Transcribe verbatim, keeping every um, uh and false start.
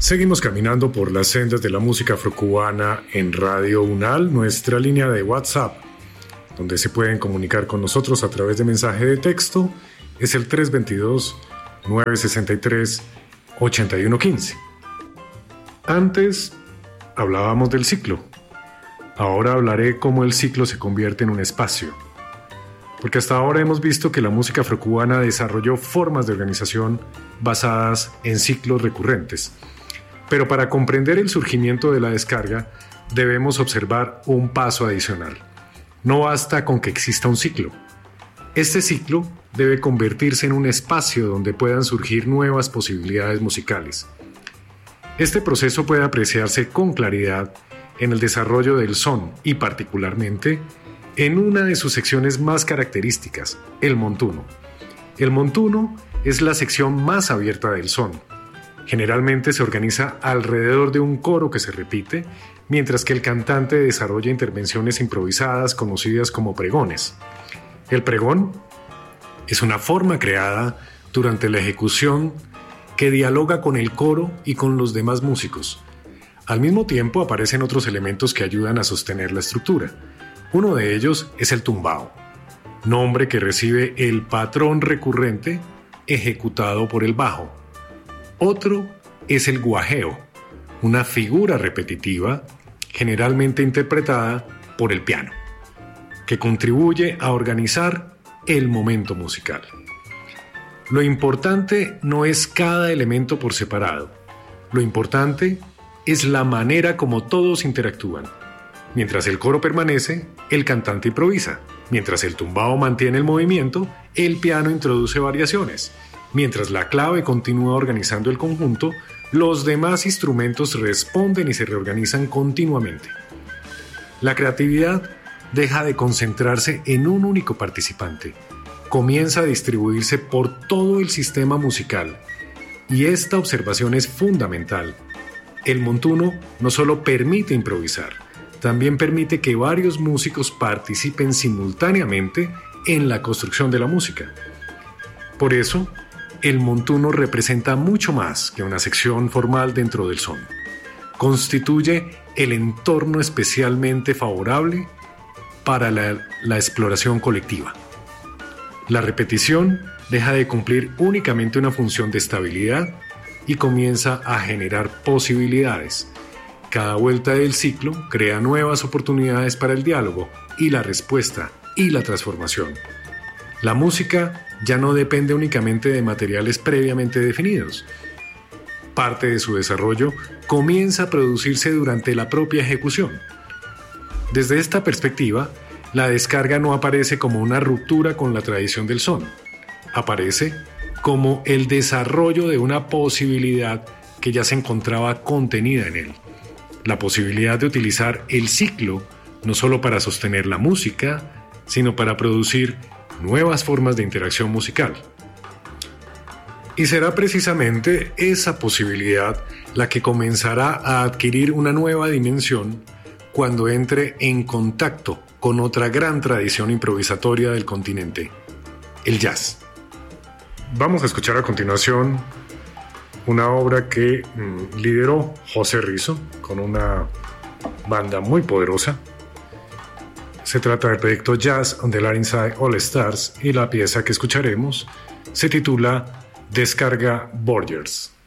Seguimos caminando por las sendas de la música afrocubana en Radio UNAL, nuestra línea de WhatsApp, donde se pueden comunicar con nosotros a través de mensaje de texto, es el tres dos dos, nueve seis tres, ocho uno uno cinco. Antes hablábamos del ciclo. Ahora hablaré cómo el ciclo se convierte en un espacio. Porque hasta ahora hemos visto que la música afrocubana desarrolló formas de organización basadas en ciclos recurrentes. Pero para comprender el surgimiento de la descarga, debemos observar un paso adicional. No basta con que exista un ciclo. Este ciclo debe convertirse en un espacio donde puedan surgir nuevas posibilidades musicales. Este proceso puede apreciarse con claridad en el desarrollo del son y particularmente en una de sus secciones más características, el montuno. El montuno es la sección más abierta del son. Generalmente se organiza alrededor de un coro que se repite, mientras que el cantante desarrolla intervenciones improvisadas conocidas como pregones. El pregón es una forma creada durante la ejecución que dialoga con el coro y con los demás músicos. Al mismo tiempo aparecen otros elementos que ayudan a sostener la estructura. Uno de ellos es el tumbao, nombre que recibe el patrón recurrente ejecutado por el bajo. Otro es el guajeo, una figura repetitiva generalmente interpretada por el piano, que contribuye a organizar el momento musical. Lo importante no es cada elemento por separado, lo importante es la manera como todos interactúan. Mientras el coro permanece, el cantante improvisa. Mientras el tumbao mantiene el movimiento, el piano introduce variaciones. Mientras la clave continúa organizando el conjunto, los demás instrumentos responden y se reorganizan continuamente. La creatividad deja de concentrarse en un único participante. Comienza a distribuirse por todo el sistema musical. Y esta observación es fundamental. El montuno no solo permite improvisar, también permite que varios músicos participen simultáneamente en la construcción de la música. Por eso, el montuno representa mucho más que una sección formal dentro del son. Constituye el entorno especialmente favorable para la, la exploración colectiva. La repetición deja de cumplir únicamente una función de estabilidad y comienza a generar posibilidades. Cada vuelta del ciclo crea nuevas oportunidades para el diálogo y la respuesta y la transformación. La música ya no depende únicamente de materiales previamente definidos. Parte de su desarrollo comienza a producirse durante la propia ejecución. Desde esta perspectiva, la descarga no aparece como una ruptura con la tradición del son. Aparece como el desarrollo de una posibilidad que ya se encontraba contenida en él. La posibilidad de utilizar el ciclo no solo para sostener la música, sino para producir nuevas formas de interacción musical. Y será precisamente esa posibilidad la que comenzará a adquirir una nueva dimensión cuando entre en contacto con otra gran tradición improvisatoria del continente, el jazz. Vamos a escuchar a continuación una obra que mmm, lideró José Rizo con una banda muy poderosa. Se trata del proyecto Jazz on the Lanside All Stars y la pieza que escucharemos se titula Descarga Borgers.